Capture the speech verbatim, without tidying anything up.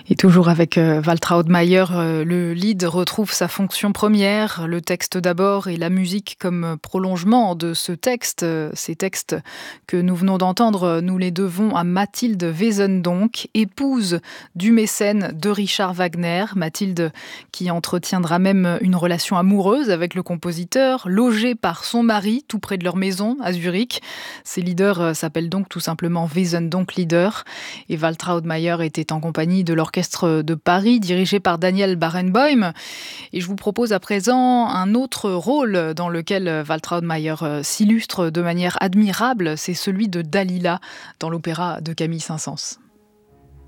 Et toujours avec euh, Waltraud Mayer, euh, le lead retrouve sa fonction première, le texte d'abord et la musique comme prolongement de ce texte. Euh, Ces textes que nous venons d'entendre, nous les devons à Mathilde Wesendonck, épouse du mécène de Richard Wagner. Mathilde qui entretiendra même une relation amoureuse avec le compositeur, logée par son mari tout près de leur maison à Zurich. Ces leaders euh, s'appellent donc tout simplement Wesendonck Leader. Et Waltraud Mayer était en compagnie de l'Orchestre de Paris, dirigé par Daniel Barenboim. Et je vous propose à présent un autre rôle dans lequel Waltraud Mayer s'illustre de manière admirable, c'est celui de Dalila dans l'opéra de Camille Saint-Saëns.